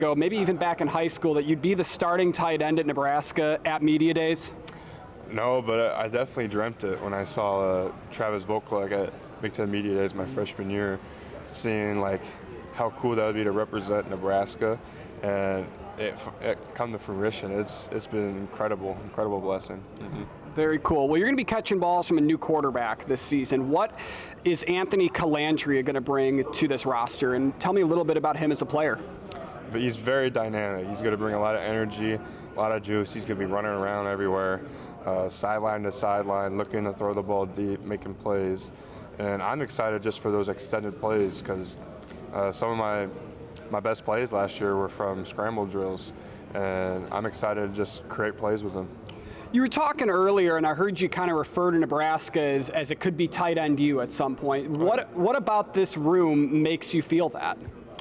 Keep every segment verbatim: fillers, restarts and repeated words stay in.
ago, maybe even back in high school, that you'd be the starting tight end at Nebraska at media days? No, but I definitely dreamt it when I saw uh, Travis Vokolek at Big Ten Media Days my freshman year, seeing like how cool that would be to represent Nebraska, and it, it come to fruition. It's it's been incredible, incredible blessing. Mm-hmm. Very cool. Well, you're going to be catching balls from a new quarterback this season. What is Anthony Colandrea going to bring to this roster? And tell me a little bit about him as a player. He's very dynamic. He's going to bring a lot of energy, a lot of juice. He's going to be running around everywhere, uh, sideline to sideline, looking to throw the ball deep, making plays. And I'm excited just for those extended plays because uh, some of my my best plays last year were from scramble drills, and I'm excited to just create plays with him. You were talking earlier, and I heard you kind of refer to Nebraska as, as it could be tight end you at some point. What what about this room makes you feel that?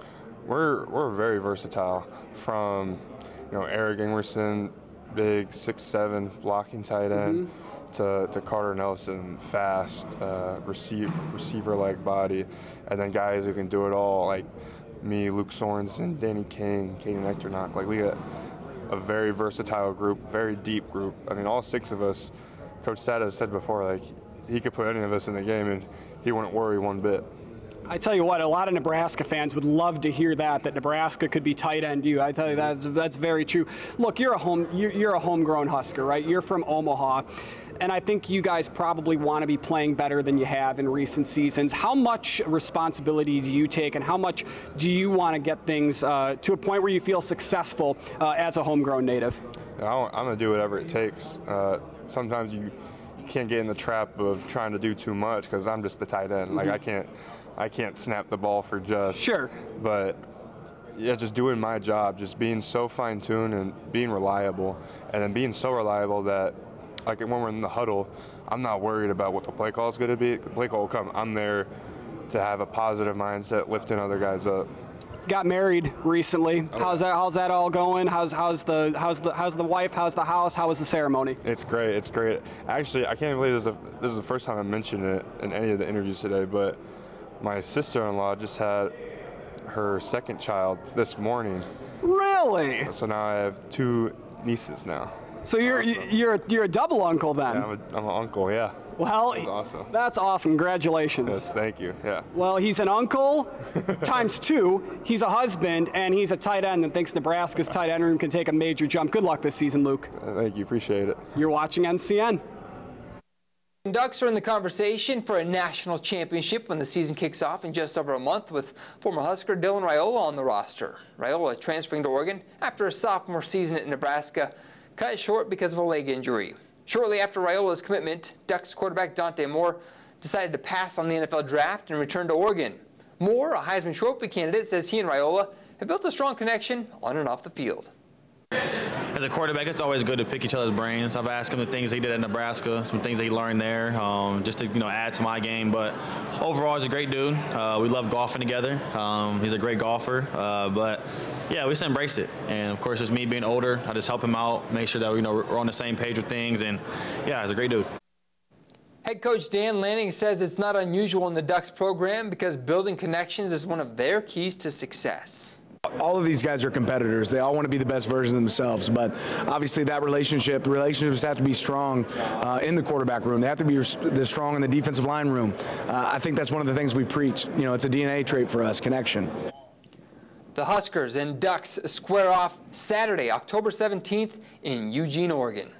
We're we're very versatile. From you know Eric Ingerson, big six seven blocking tight end, mm-hmm. to, to Carter Nelson, fast uh, receive, receiver-like body, and then guys who can do it all like me, Luke Sorensen, Danny King, Caden Echternock. Like we got a very versatile group, very deep group. I mean, all six of us, Coach Sad has said before, like he could put any of us in the game and he wouldn't worry one bit. I tell you what, a lot of Nebraska fans would love to hear that, that Nebraska could be tight end you. I tell you, that's, that's very true. Look, you're a home, you're, you're a homegrown Husker, right? You're from Omaha. And I think you guys probably want to be playing better than you have in recent seasons. How much responsibility do you take, and how much do you want to get things uh, to a point where you feel successful uh, as a homegrown native? I'm going to do whatever it takes. Uh, sometimes you, you can't get in the trap of trying to do too much because I'm just the tight end. Mm-hmm. Like I can't, I can't snap the ball for just. Sure. But yeah, just doing my job, just being so fine-tuned and being reliable, and then being so reliable that, like when we're in the huddle, I'm not worried about what the play call is going to be. The play call will come. I'm there to have a positive mindset, lifting other guys up. Got married recently. Oh. How's that? How's that all going? How's how's the how's the how's the wife? How's the house? How was the ceremony? It's great. It's great. Actually, I can't believe this is, a, this is the first time I mentioned it in any of the interviews today. But my sister-in-law just had her second child this morning. Really? So now I have two nieces now. So you're you're you're a double uncle then? Yeah, I'm, a, I'm an uncle. Yeah. Well, that's awesome. That's awesome. Congratulations. Yes, thank you. Yeah. Well, he's an uncle times two. He's a husband, and he's a tight end that thinks Nebraska's tight end room can take a major jump. Good luck this season, Luke. Uh, thank you. Appreciate it. You're watching N C N. Ducks are in the conversation for a national championship when the season kicks off in just over a month, with former Husker Dylan Raiola on the roster. Raiola transferring to Oregon after a sophomore season at Nebraska cut short because of a leg injury. Shortly after Raiola's commitment, Ducks quarterback Dante Moore decided to pass on the N F L draft and return to Oregon. Moore, a Heisman Trophy candidate, says he and Raiola have built a strong connection on and off the field. As a quarterback, it's always good to pick each other's brains. I've asked him the things he did at Nebraska, some things that he learned there, um, just to you know add to my game. But overall, he's a great dude. Uh, we love golfing together. Um, he's a great golfer. Uh, but yeah, we just embrace it. And of course, just me being older, I just help him out, make sure that you know we're on the same page with things. And yeah, he's a great dude. Head coach Dan Lanning says it's not unusual in the Ducks program because building connections is one of their keys to success. All of these guys are competitors. They all want to be the best version of themselves, but obviously that relationship, relationships have to be strong uh, in the quarterback room. They have to be this strong in the defensive line room. Uh, I think that's one of the things we preach. You know, it's a D N A trait for us, connection. The Huskers and Ducks square off Saturday, October seventeenth in Eugene, Oregon.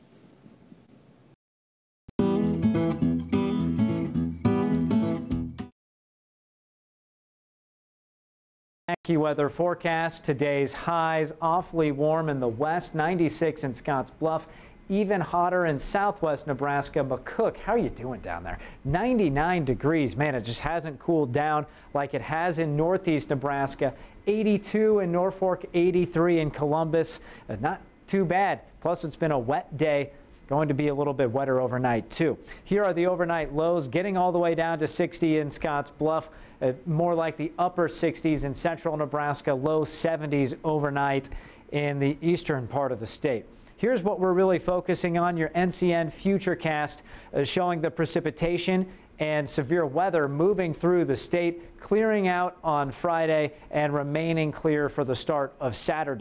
Weather forecast. Today's highs awfully warm in the west, ninety-six in Scotts Bluff, even hotter in southwest Nebraska. McCook, how are you doing down there? ninety-nine degrees. Man, it just hasn't cooled down like it has in northeast Nebraska. eighty-two in Norfolk, eighty-three in Columbus. Uh, not too bad. Plus, it's been a wet day. Going to be a little bit wetter overnight, too. Here are the overnight lows, getting all the way down to sixty in Scotts Bluff, uh, more like the upper sixties in central Nebraska, low seventies overnight in the eastern part of the state. Here's what we're really focusing on, your N C N Futurecast uh, showing the precipitation and severe weather moving through the state, clearing out on Friday and remaining clear for the start of Saturday.